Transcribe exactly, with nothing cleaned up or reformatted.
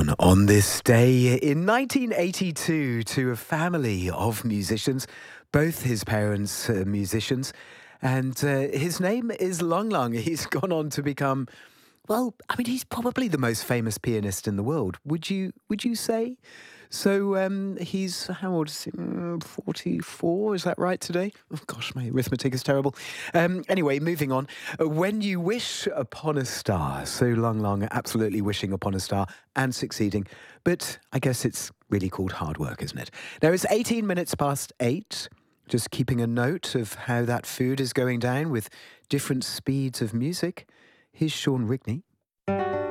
Born on this day in nineteen eighty-two to a family of musicians, both his parents uh, musicians, and uh, his name is Lang Lang. He's gone on to become, well, I mean, he's probably the most famous pianist in the world. Would you would you say? So um, he's, how old is he? Mm, forty-four, is that right today? Oh gosh, my arithmetic is terrible. Um, anyway, moving on. Uh, When you wish upon a star. So Lang Lang absolutely wishing upon a star and succeeding. But I guess it's really called hard work, isn't it? Now it's eighteen minutes past eight. Just keeping a note of how that food is going down with different speeds of music. Here's Sean Rigney.